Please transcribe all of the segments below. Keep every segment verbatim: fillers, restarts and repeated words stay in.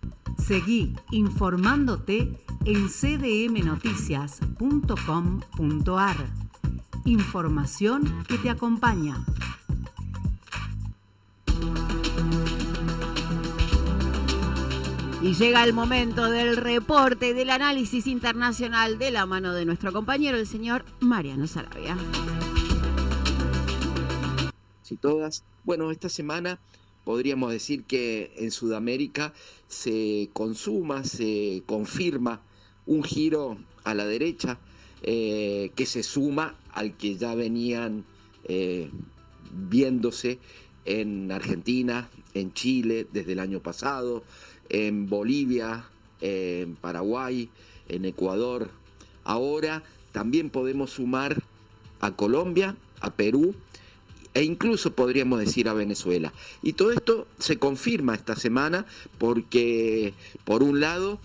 Seguí informándote en c d m noticias punto com punto a r. Información que te acompaña. Y llega el momento del reporte del análisis internacional de la mano de nuestro compañero, el señor Mariano Sarabia. Sí, todas. Bueno, esta semana podríamos decir que en Sudamérica se consuma, se confirma un giro a la derecha eh, que se suma al que ya venían eh, viéndose en Argentina, en Chile desde el año pasado, en Bolivia, en Paraguay, en Ecuador. Ahora también podemos sumar a Colombia, a Perú e incluso podríamos decir a Venezuela. Y todo esto se confirma esta semana porque, por un lado,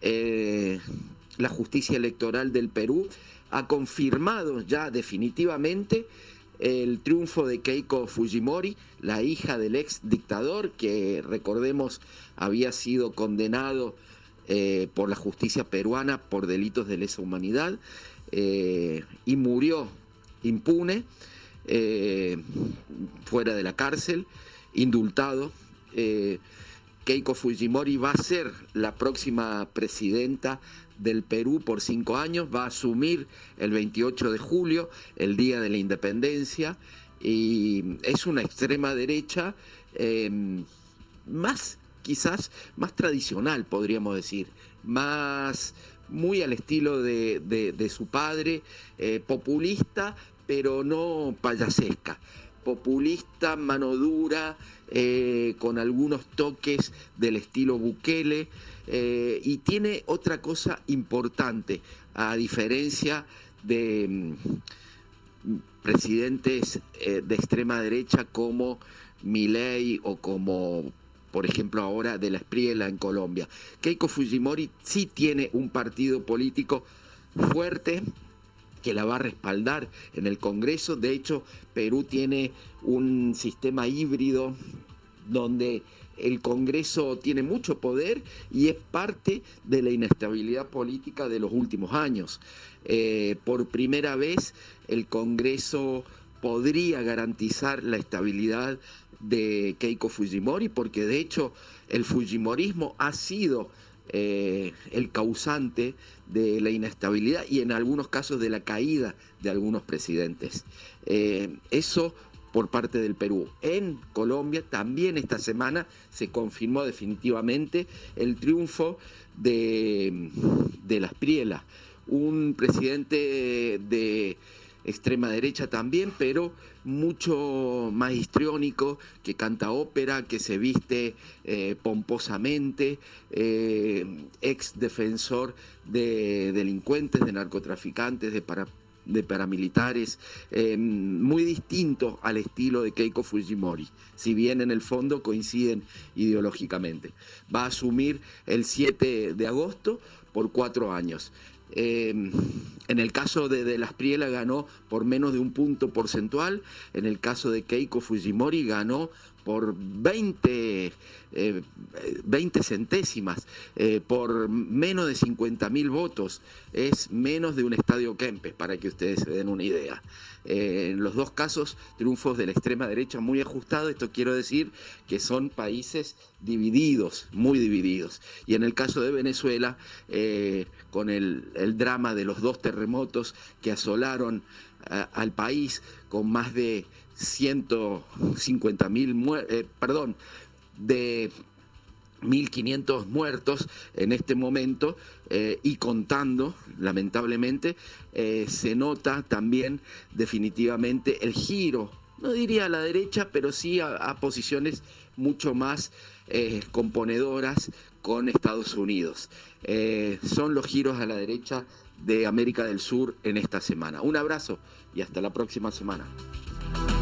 eh, la justicia electoral del Perú ha confirmado ya definitivamente el triunfo de Keiko Fujimori, la hija del ex dictador, que recordemos había sido condenado eh, por la justicia peruana por delitos de lesa humanidad eh, y murió impune, eh, fuera de la cárcel, indultado. Eh, Keiko Fujimori va a ser la próxima presidenta del Perú por cinco años, va a asumir el veintiocho de julio, el día de la independencia, y es una extrema derecha eh, más, quizás, más tradicional, podríamos decir, más, muy al estilo de, de, de su padre, eh, populista, pero no payasesca. Populista, mano dura, eh, con algunos toques del estilo Bukele, eh, y tiene otra cosa importante, a diferencia de mm, presidentes eh, de extrema derecha como Milei o como, por ejemplo, ahora de la Espriella en Colombia. Keiko Fujimori sí tiene un partido político fuerte que la va a respaldar en el Congreso. De hecho, Perú tiene un sistema híbrido donde el Congreso tiene mucho poder y es parte de la inestabilidad política de los últimos años. Eh, por primera vez, el Congreso podría garantizar la estabilidad de Keiko Fujimori, porque de hecho el fujimorismo ha sido Eh, el causante de la inestabilidad y en algunos casos de la caída de algunos presidentes. Eh, eso por parte del Perú. En Colombia también esta semana se confirmó definitivamente el triunfo de, de la Espriella, un presidente de extrema derecha también, pero mucho más histriónico, que canta ópera, que se viste eh, pomposamente, eh, ex defensor de delincuentes, de narcotraficantes, de, para, de paramilitares, eh, muy distinto al estilo de Keiko Fujimori, si bien en el fondo coinciden ideológicamente. Va a asumir el siete de agosto por cuatro años. Eh, en el caso de, de la Espriella ganó por menos de un punto porcentual, en el caso de Keiko Fujimori ganó por veinte, eh, veinte centésimas, eh, por menos de cincuenta mil votos. Es menos de un estadio Kempes, para que ustedes se den una idea. Eh, en los dos casos, triunfos de la extrema derecha muy ajustados. Esto quiero decir que son países divididos, muy divididos. Y en el caso de Venezuela, eh, con el, el drama de los dos terremotos que asolaron a, al país, con más de ciento cincuenta mil muertos, eh, perdón, de mil quinientos muertos en este momento, eh, y contando, lamentablemente, eh, se nota también definitivamente el giro, no diría a la derecha, pero sí a, a posiciones mucho más eh, componedoras con Estados Unidos. Eh, son los giros a la derecha de América del Sur en esta semana. Un abrazo y hasta la próxima semana.